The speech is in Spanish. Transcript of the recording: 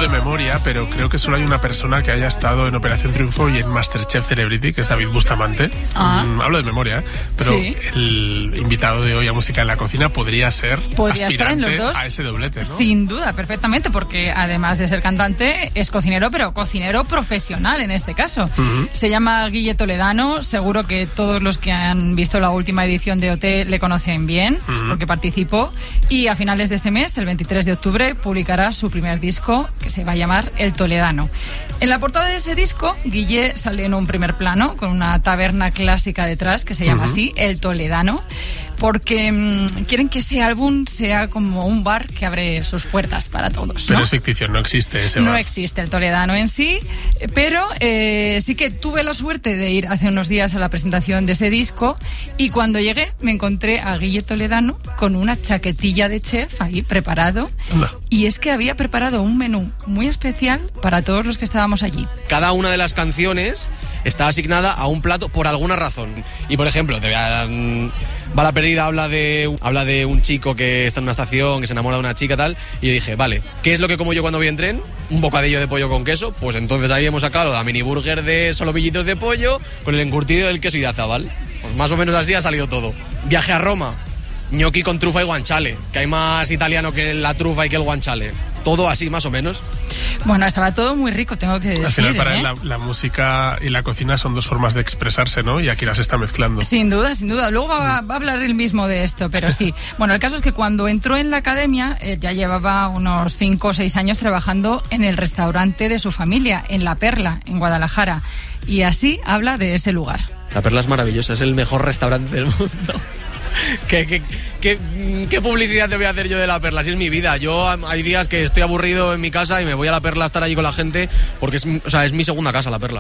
de memoria, pero creo que solo hay una persona que haya estado en Operación Triunfo y en Masterchef Celebrity, que es David Bustamante. Hablo de memoria, pero sí. El invitado de hoy a Música en la Cocina podría ser estar en los dos, a ese doblete, ¿no? Sin duda, perfectamente, porque además de ser cantante, es cocinero, pero cocinero profesional en este caso. Se llama Guille Toledano, seguro que todos los que han visto la última edición de OT le conocen bien, porque participó, y a finales de este mes, el 23 de octubre, publicará su primer disco, que se va a llamar El Toledano. En la portada de ese disco, Guille sale en un primer plano, con una taberna clásica detrás, que se llama así, El Toledano, porque quieren que ese álbum sea como un bar que abre sus puertas para todos, ¿no? Pero es ficción, no existe ese bar. No existe el Toledano en sí, pero sí que tuve la suerte de ir hace unos días a la presentación de ese disco, y cuando llegué me encontré a Guille Toledano con una chaquetilla de chef ahí preparado. Y es que había preparado un menú muy especial para todos los que estábamos allí. Cada una de las canciones está asignada a un plato por alguna razón. Y por ejemplo, Bala Perdida habla de un chico que está en una estación, que se enamora de una chica tal, y yo dije, vale, ¿qué es lo que como yo cuando voy en tren? Un bocadillo de pollo con queso. Pues entonces ahí hemos sacado la mini burger de solovillitos de pollo con el encurtido del queso y de azabal. Pues más o menos así ha salido todo. Viaje a Roma, gnocchi con trufa y guanciale, que hay más italiano que la trufa y que el guanciale. Todo así, más o menos. Bueno, estaba todo muy rico, tengo que decir. Al final, para él, la música y la cocina son dos formas de expresarse, ¿no? Y aquí las está mezclando. Sin duda, sin duda. Luego va a hablar él mismo de esto, pero sí. Bueno, el caso es que cuando entró en la academia, ya llevaba unos 5 o 6 años trabajando en el restaurante de su familia, en La Perla, en Guadalajara. Y así habla de ese lugar. La Perla es maravillosa, es el mejor restaurante del mundo. ¿Qué publicidad te voy a hacer yo de La Perla? Si es mi vida. Yo hay días que estoy aburrido en mi casa y me voy a La Perla a estar allí con la gente, porque es mi segunda casa, La Perla.